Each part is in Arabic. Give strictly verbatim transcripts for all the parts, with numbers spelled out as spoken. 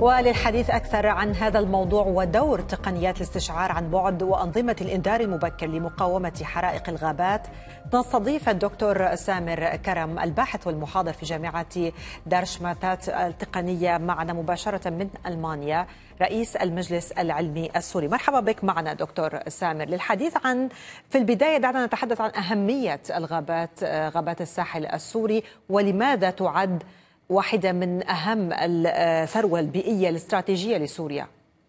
وللحديث أكثر عن هذا الموضوع ودور تقنيات الاستشعار عن بعد وأنظمة الإنذار المبكر لمقاومة حرائق الغابات نستضيف الدكتور سامر كرم الباحث والمحاضر في جامعة دارشماتات التقنية معنا مباشرة من ألمانيا رئيس المجلس العلمي السوري. مرحبا بك معنا دكتور سامر للحديث عن في البداية دعنا نتحدث عن أهمية الغابات غابات الساحل السوري ولماذا تعد واحدة من أهم الثروة البيئية الاستراتيجية لسوريا.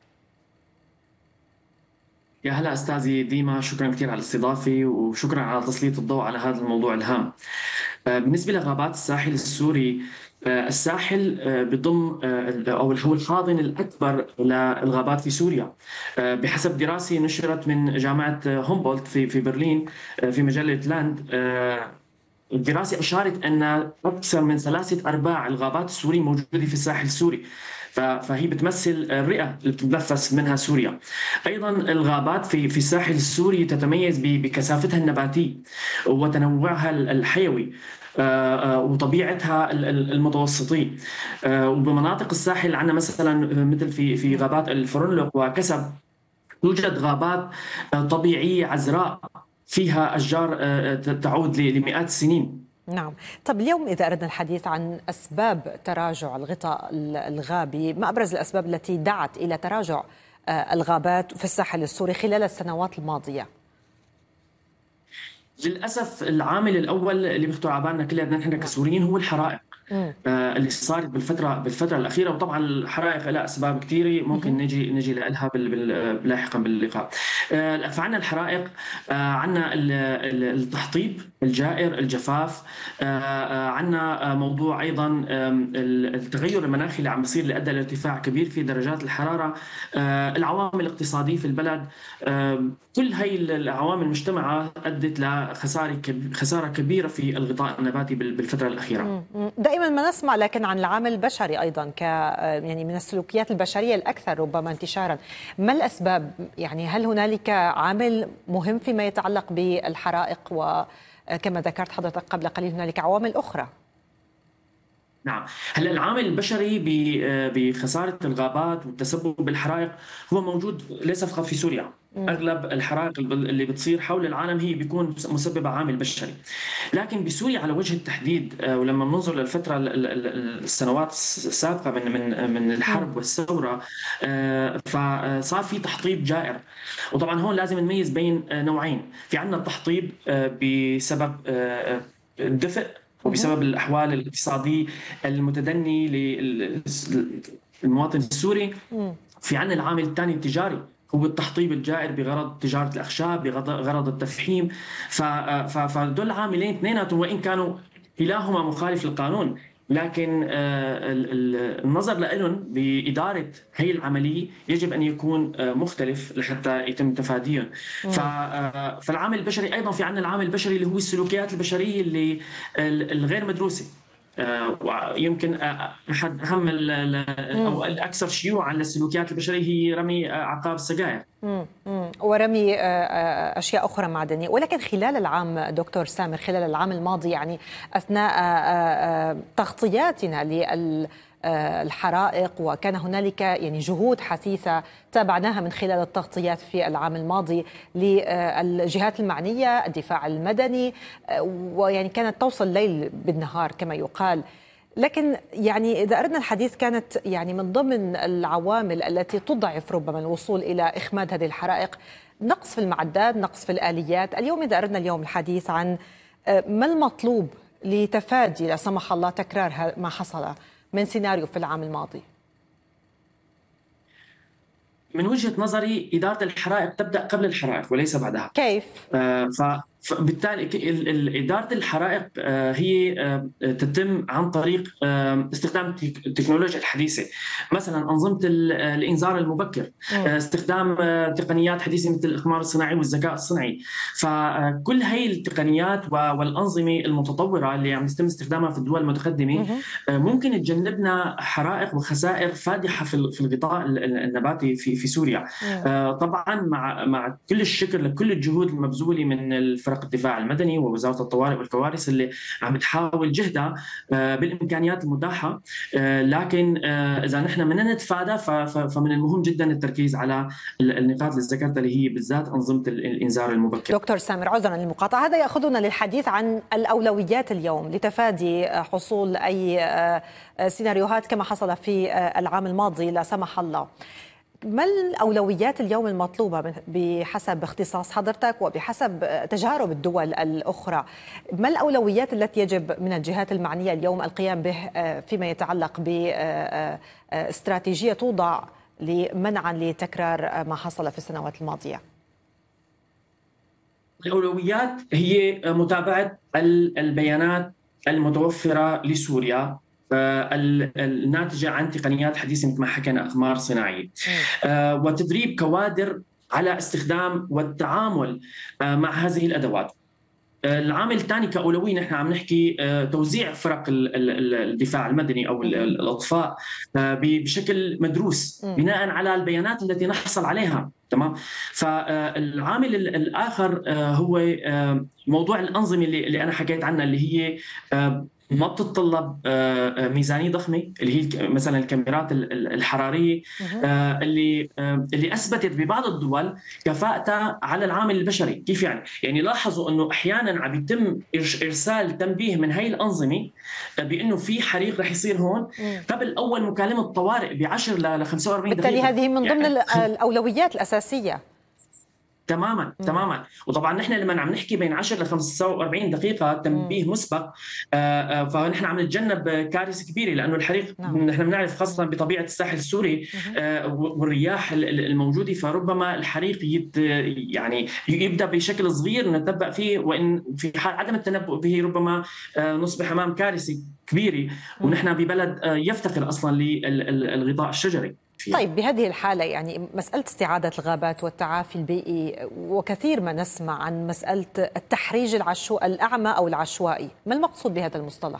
يا هلا أستاذي ديما، شكرا كثير على الاستضافة وشكرا على تسليط الضوء على هذا الموضوع الهام. بالنسبة لغابات الساحل السوري، الساحل بضم أو هو الحاضن الأكبر للغابات في سوريا بحسب دراسة نشرت من جامعة هومبولت في في برلين في مجلة لاند. الدراسة أشارت أن أكثر من ثلاثة أرباع الغابات السورية موجودة في الساحل السوري، فهي بتمثل الرئة اللي بتتنفس منها سوريا. أيضا الغابات في في الساحل السوري تتميز بكثافتها النباتية وتنوعها الحيوي وطبيعتها المتوسطية. وبمناطق الساحل عندنا مثلا مثل في في غابات الفرنلق وكسب توجد غابات طبيعية عذراء فيها أشجار تعود لمئات السنين. نعم. طب اليوم إذا أردنا الحديث عن أسباب تراجع الغطاء الغابي، ما أبرز الأسباب التي دعت إلى تراجع الغابات في الساحل السوري خلال السنوات الماضية؟ للأسف العامل الأول اللي بيخطر على بالنا كلنا نحن كسوريين هو الحرائق آه اللي صارت بالفترة بالفترة الأخيرة، وطبعا الحرائق لها أسباب كثيرة ممكن نجي نجي لها لاحقا باللقاء. آه فعنا الحرائق، آه عنا التحطيب الجائر، الجفاف، آه عنا موضوع أيضا التغير المناخي اللي عم بيصير اللي أدى لارتفاع كبير في درجات الحرارة، آه العوامل الاقتصادية في البلد. آه كل هاي العوامل المجتمعة أدت لخسارة خسارة كبيرة في الغطاء النباتي بالفترة الأخيرة. دائما ما نسمع لكن عن العامل البشري أيضا ك يعني من السلوكيات البشرية الأكثر ربما انتشارا. ما الأسباب؟ يعني هل هنالك عامل مهم فيما يتعلق بالحرائق، وكما ذكرت حضرتك قبل قليل هنالك عوامل أخرى؟ نعم، هلا العامل البشري بخسارة الغابات والتسبب بالحرائق هو موجود ليس فقط في سوريا. اغلب الحرائق اللي بتصير حول العالم هي بيكون مسببة عامل بشري، لكن بسوريا على وجه التحديد ولما بننظر للفترة السنوات السابقة من من من الحرب والثورة، فصار في تحطيب جائر. وطبعا هون لازم نميز بين نوعين. في عندنا التحطيب بسبب الدفء وبسبب الأحوال الاقتصادية المتدنية للمواطن السوري. في عنا العامل الثاني التجاري، هو التحطيب الجائر بغرض تجارة الأخشاب، بغرض التفحيم. فدول عاملين اثنيناتهم وإن كانوا كلاهما مخالف للقانون، لكن النظر لهم بإدارة هي العملية يجب أن يكون مختلف لحتى يتم تفاديهم. فالعامل البشري أيضا في عنا العامل البشري اللي هو السلوكيات البشرية اللي الغير مدروسة. يمكن أحد أهم أو الأكثر شيوعا للسلوكيات البشرية هي رمي عقاب السجاير ورمي أشياء أخرى معدنية. ولكن خلال العام دكتور سامر، خلال العام الماضي يعني أثناء تغطياتنا للحرائق، وكان هنالك يعني جهود حثيثة تابعناها من خلال التغطيات في العام الماضي للجهات المعنية، الدفاع المدني، ويعني كانت توصل ليل بالنهار كما يقال. لكن يعني إذا أردنا الحديث، كانت يعني من ضمن العوامل التي تضعف ربما الوصول إلى إخماد هذه الحرائق نقص في المعدات، نقص في الآليات. اليوم إذا أردنا اليوم الحديث عن ما المطلوب لتفادي لا سمح الله تكرار ما حصل من سيناريو في العام الماضي. من وجهة نظري إدارة الحرائق تبدأ قبل الحرائق وليس بعدها. كيف؟ آه فبالتالي إدارة الحرائق آه هي آه تتم عن طريق آه استخدام التكنولوجيا الحديثة، مثلا أنظمة الإنذار المبكر، آه استخدام آه تقنيات حديثة مثل الإقمار الصناعي والذكاء الصنعي. فكل هاي التقنيات والأنظمة المتطورة اللي عم يتم استخدامها في الدول المتقدمة آه ممكن تجنبنا حرائق وخسائر فادحة في الغطاء النباتي في في سوريا. آه طبعا مع مع كل الشكر لكل الجهود المبذولة من الفرق فرق الدفاع المدني ووزارة الطوارئ والكوارث اللي عم تحاول جهدها بالإمكانيات المتاحة. لكن إذا نحن بدنا نتفادى فمن المهم جدا التركيز على النقاط اللي ذكرتها اللي هي بالذات أنظمة الإنذار المبكر. دكتور سامر، عذرا للمقاطعة، هذا يأخذنا للحديث عن الأولويات اليوم لتفادي حصول أي سيناريوهات كما حصل في العام الماضي لا سمح الله. ما الأولويات اليوم المطلوبة بحسب اختصاص حضرتك وبحسب تجارب الدول الأخرى؟ ما الأولويات التي يجب من الجهات المعنية اليوم القيام به فيما يتعلق باستراتيجية توضع لمنعا لتكرار ما حصل في السنوات الماضية؟ الأولويات هي متابعة البيانات المتوفرة لسوريا الناتجة عن تقنيات حديثة مثل ما حكينا أقمار صناعية، وتدريب كوادر على استخدام والتعامل مع هذه الأدوات. العامل الثاني كأولوية نحن عم نحكي توزيع فرق الدفاع المدني أو الإطفاء بشكل مدروس بناء على البيانات التي نحصل عليها. تمام. فالعامل الآخر هو موضوع الأنظمة اللي أنا حكيت عنها اللي هي ما بتتطلب ميزانية ضخمة، اللي هي مثلا الكاميرات الحرارية اللي اللي أثبتت ببعض الدول كفاءتها على العامل البشري. كيف يعني؟ يعني لاحظوا أنه أحيانا عم يتم إرسال تنبيه من هاي الأنظمة بأنه في حريق رح يصير هون قبل أول مكالمة طوارئ ب عشرة ل خمسة وأربعين دقيقة. بالتالي هذه من ضمن يعني الأولويات الأساسية. تماما مم. تماما. وطبعا نحن لما عم نحكي بين عشرة ل خمسة وأربعين دقيقه تنبيه مسبق، فنحن عم نتجنب كارثه كبيره، لانه الحريق نعم. نحن بنعرف خاصه بطبيعه الساحل السوري والرياح الموجوده، فربما الحريق يت يعني يبدا بشكل صغير نتنبأ فيه، وان في حال عدم التنبؤ به ربما نصبح امام كارثه كبيره، ونحن ببلد يفتقر اصلا للغطاء الشجري. طيب بهذه الحالة يعني مسألة استعادة الغابات والتعافي البيئي، وكثير ما نسمع عن مسألة التحريج العشو... الأعمى أو العشوائي، ما المقصود بهذا المصطلح؟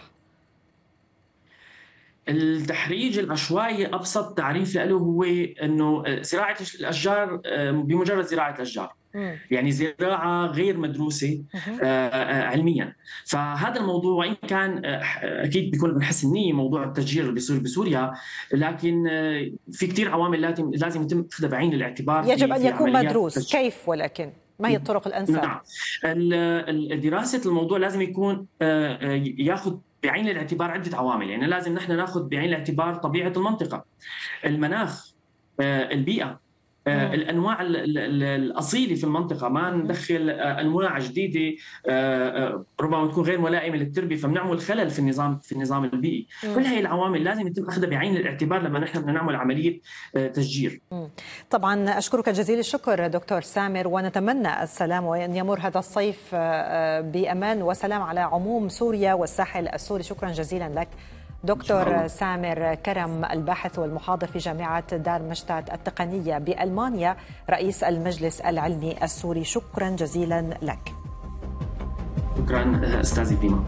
التحريج العشوائي أبسط تعريف له هو أنه زراعة الأشجار بمجرد زراعة الأشجار، يعني زراعة غير مدروسة علميا. فهذا الموضوع وإن كان أكيد بيكون من حسن النية موضوع التشجير اللي بيصير بسوريا، لكن في كتير عوامل لازم لازم يتم أخذها بعين الاعتبار. يجب أن يكون مدروس تشجير. كيف ولكن ما هي الطرق الأنسب؟ نعم، دراسة الموضوع لازم يكون ياخذ بعين الاعتبار عدة عوامل. يعني لازم نحن ناخذ بعين الاعتبار طبيعة المنطقة، المناخ، البيئة، الانواع الاصيله في المنطقه، ما ندخل انواع جديده ربما تكون غير ملائمه للتربيه فبنعمل خلل في النظام في النظام البيئي. كل هي العوامل لازم يتم اخذها بعين الاعتبار لما نحن بدنا نعمل عمليه تشجير. طبعا اشكرك جزيل الشكر دكتور سامر، ونتمنى السلام وان يمر هذا الصيف بامان وسلام على عموم سوريا والساحل السوري. شكرا جزيلا لك دكتور سامر كرم، الباحث والمحاضر في جامعة دارمشتات التقنية بألمانيا، رئيس المجلس العلمي السوري. شكرا جزيلا لك. شكرا أستاذي ديما.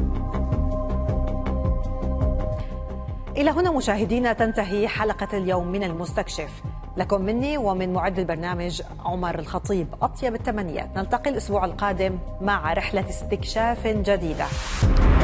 إلى هنا مشاهدينا تنتهي حلقة اليوم من المستكشف. لكم مني ومن معد البرنامج عمر الخطيب أطيب التمنيات. نلتقي الأسبوع القادم مع رحلة استكشاف جديدة.